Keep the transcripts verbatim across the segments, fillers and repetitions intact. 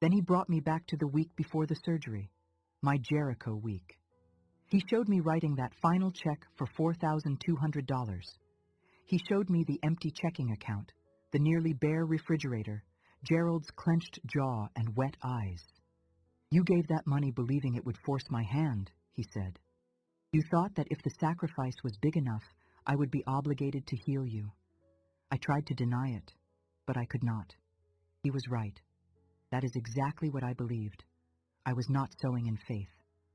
Then he brought me back to the week before the surgery, my Jericho week. He showed me writing that final check for four thousand two hundred dollars. He showed me the empty checking account, the nearly bare refrigerator, Gerald's clenched jaw and wet eyes. You gave that money believing it would force my hand, he said. You thought that if the sacrifice was big enough, I would be obligated to heal you. I tried to deny it, but I could not. He was right. That is exactly what I believed. I was not sowing in faith.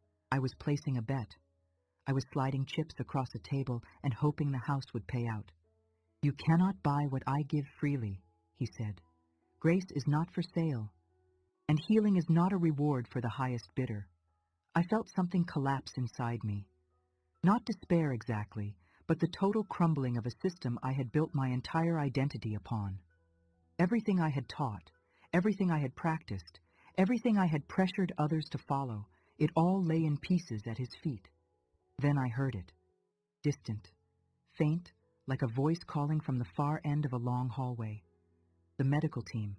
I was placing a bet. I was sliding chips across a table and hoping the house would pay out. You cannot buy what I give freely, he said. Grace is not for sale, and healing is not a reward for the highest bidder. I felt something collapse inside me. Not despair exactly, but the total crumbling of a system I had built my entire identity upon. Everything I had taught, everything I had practiced, everything I had pressured others to follow, it all lay in pieces at his feet. Then I heard it, distant, faint, like a voice calling from the far end of a long hallway. The medical team.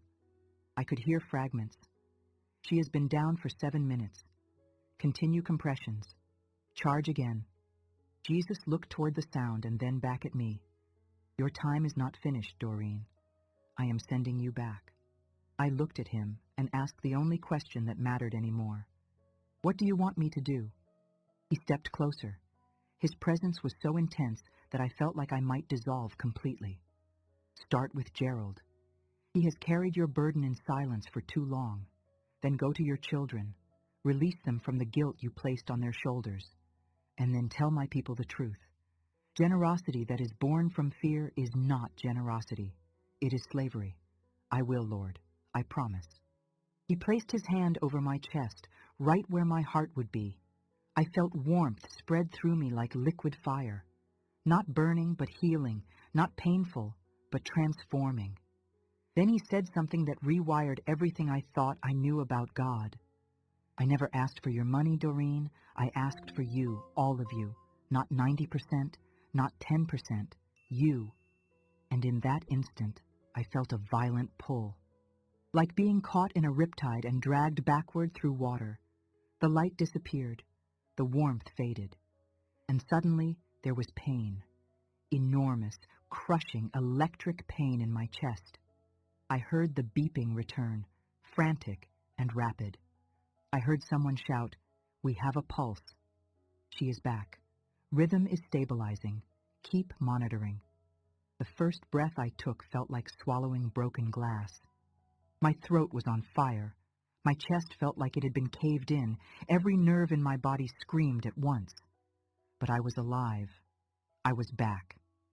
I could hear fragments. She has been down for seven minutes. Continue compressions. Charge again. Jesus looked toward the sound and then back at me. Your time is not finished, Doreen. I am sending you back. I looked at him and asked the only question that mattered anymore. What do you want me to do? He stepped closer. His presence was so intense that I felt like I might dissolve completely. Start with Gerald. He has carried your burden in silence for too long. Then go to your children. Release them from the guilt you placed on their shoulders. And then tell my people the truth. Generosity that is born from fear is not generosity. It is slavery. I will, Lord. I promise. He placed his hand over my chest, right where my heart would be. I felt warmth spread through me like liquid fire. Not burning, but healing. Not painful, but transforming. Then he said something that rewired everything I thought I knew about God. I never asked for your money, Doreen. I asked for you, all of you. Not ninety percent, not ten percent. You. And in that instant, I felt a violent pull. Like being caught in a riptide and dragged backward through water. The light disappeared. The warmth faded. And suddenly, there was pain. Enormous, crushing, electric pain in my chest. I heard the beeping return, frantic and rapid. I heard someone shout, "We have a pulse." She is back. Rhythm is stabilizing. Keep monitoring. The first breath I took felt like swallowing broken glass. My throat was on fire. My chest felt like it had been caved in. Every nerve in my body screamed at once. But I was alive. I was back.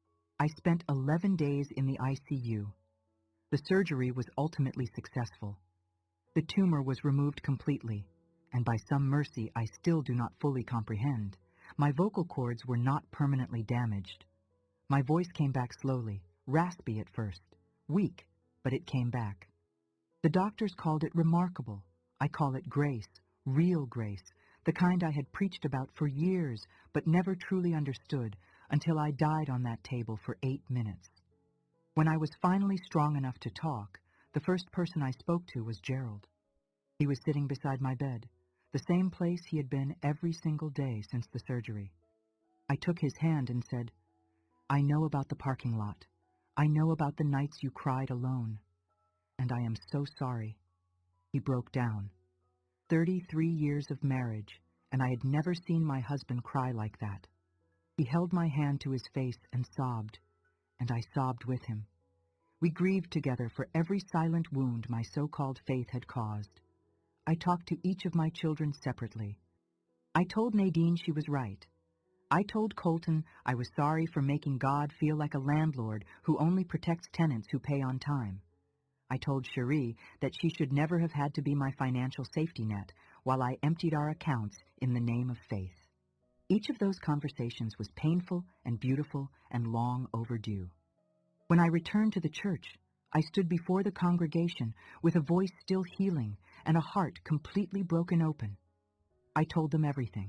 I spent eleven days in the I C U. The surgery was ultimately successful. The tumor was removed completely, and by some mercy I still do not fully comprehend. My vocal cords were not permanently damaged. My voice came back slowly, raspy at first, weak, but it came back. The doctors called it remarkable. I call it grace, real grace, the kind I had preached about for years, but never truly understood until I died on that table for eight minutes. When I was finally strong enough to talk, the first person I spoke to was Gerald. He was sitting beside my bed, the same place he had been every single day since the surgery. I took his hand and said, "I know about the parking lot. I know about the nights you cried alone. And I am so sorry." He broke down. Thirty-three years of marriage, and I had never seen my husband cry like that. He held my hand to his face and sobbed, and I sobbed with him. We grieved together for every silent wound my so-called faith had caused. I talked to each of my children separately. I told Nadine she was right. I told Colton I was sorry for making God feel like a landlord who only protects tenants who pay on time. I told Cherie that she should never have had to be my financial safety net while I emptied our accounts in the name of faith. Each of those conversations was painful and beautiful and long overdue. When I returned to the church, I stood before the congregation with a voice still healing and a heart completely broken open. I told them everything.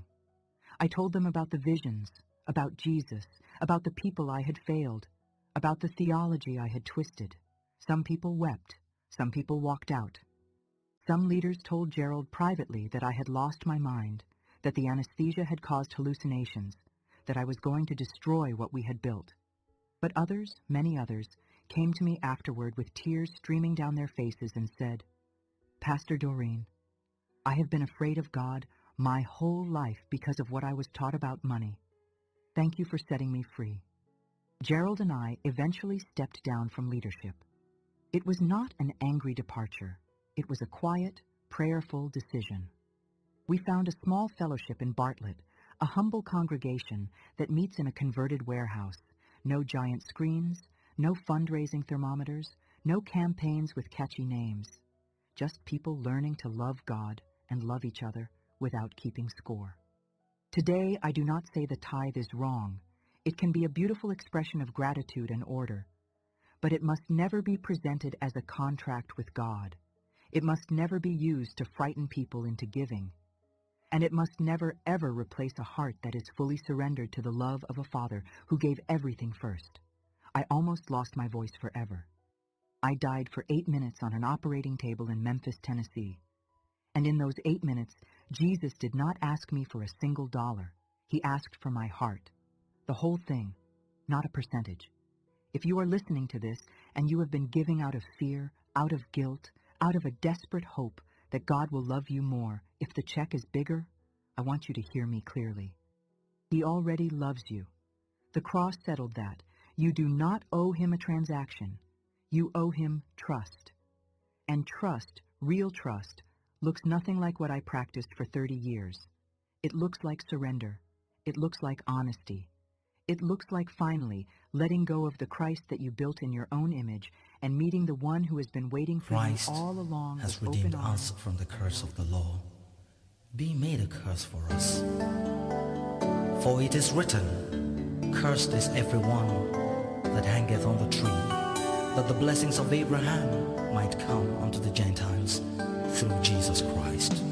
I told them about the visions, about Jesus, about the people I had failed, about the theology I had twisted. Some people wept. Some people walked out. Some leaders told Gerald privately that I had lost my mind, that the anesthesia had caused hallucinations, that I was going to destroy what we had built. But others, many others, came to me afterward with tears streaming down their faces and said, "Pastor Doreen, I have been afraid of God my whole life because of what I was taught about money. Thank you for setting me free." Gerald and I eventually stepped down from leadership. It was not an angry departure. It was a quiet, prayerful decision. We found a small fellowship in Bartlett, a humble congregation that meets in a converted warehouse. No giant screens, no fundraising thermometers, no campaigns with catchy names. Just people learning to love God and love each other without keeping score. Today, I do not say the tithe is wrong. It can be a beautiful expression of gratitude and order. But it must never be presented as a contract with God. It must never be used to frighten people into giving. And it must never, ever replace a heart that is fully surrendered to the love of a Father who gave everything first. I almost lost my voice forever. I died for eight minutes on an operating table in Memphis, Tennessee. And in those eight minutes, Jesus did not ask me for a single dollar. He asked for my heart. The whole thing, not a percentage. If you are listening to this and you have been giving out of fear, out of guilt, out of a desperate hope that God will love you more if the check is bigger, I want you to hear me clearly. He already loves you. The cross settled that. You do not owe him a transaction. You owe him trust. And trust, real trust, looks nothing like what I practiced for thirty years. It looks like surrender. It looks like honesty. It looks like finally letting go of the Christ that you built in your own image and meeting the one who has been waiting for Christ you all along has with redeemed open arms. us from the curse of the law, being made a curse for us. For it is written, "Cursed is every one that hangeth on the tree, that the blessings of Abraham might come unto the Gentiles through Jesus Christ."